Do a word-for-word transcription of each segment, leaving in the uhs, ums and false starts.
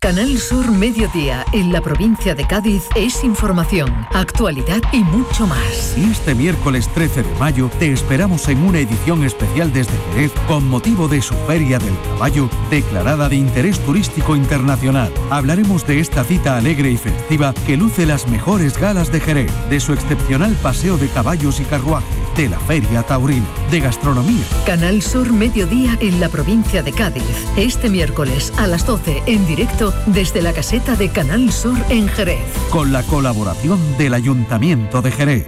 Canal Sur Mediodía, en la provincia de Cádiz, es información, actualidad y mucho más. Y este miércoles trece de mayo te esperamos en una edición especial desde Jerez con motivo de su Feria del Caballo, declarada de interés turístico internacional. Hablaremos de esta cita alegre y festiva que luce las mejores galas de Jerez, de su excepcional paseo de caballos y carruaje, de la Feria Taurina, de gastronomía. Canal Sur Mediodía en la provincia de Cádiz, este miércoles a las doce en directo desde la caseta de Canal Sur en Jerez. Con la colaboración del Ayuntamiento de Jerez.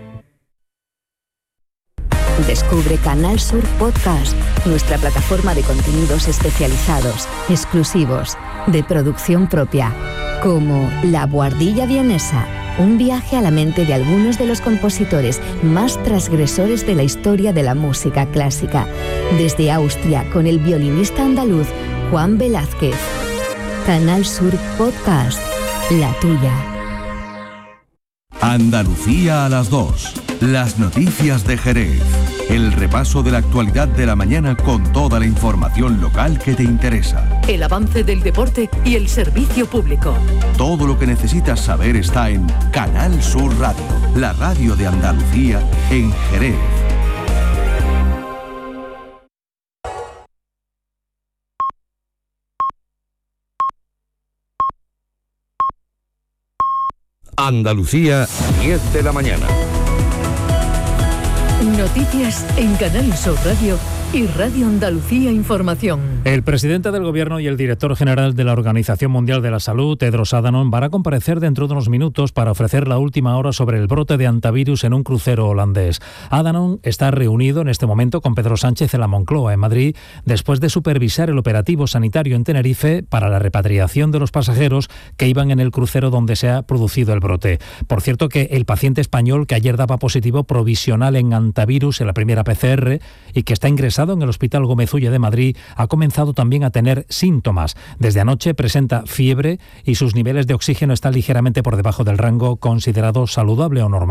Descubre Canal Sur Podcast, nuestra plataforma de contenidos especializados, exclusivos, de producción propia, como La Buhardilla Vienesa, un viaje a la mente de algunos de los compositores más transgresores de la historia de la música clásica, desde Austria con el violinista andaluz Juan Velázquez. Canal Sur Podcast, la tuya. Andalucía a las dos. Las noticias de Jerez. El repaso de la actualidad de la mañana con toda la información local que te interesa. El avance del deporte y el servicio público. Todo lo que necesitas saber está en Canal Sur Radio, la radio de Andalucía en Jerez. Andalucía, diez de la mañana. Noticias en Canal Sur Radio y Radio Andalucía Información. El presidente del Gobierno y el director general de la Organización Mundial de la Salud, Tedros Adhanom, van a comparecer dentro de unos minutos para ofrecer la última hora sobre el brote de hantavirus en un crucero holandés. Adhanom está reunido en este momento con Pedro Sánchez en la Moncloa, en Madrid, después de supervisar el operativo sanitario en Tenerife para la repatriación de los pasajeros que iban en el crucero donde se ha producido el brote. Por cierto, que el paciente español que ayer daba positivo provisional en hantavirus en la primera P C R y que está ingresado en el Hospital Gómez Ulla de Madrid ha comenzado también a tener síntomas. Desde anoche presenta fiebre y sus niveles de oxígeno están ligeramente por debajo del rango considerado saludable o normal.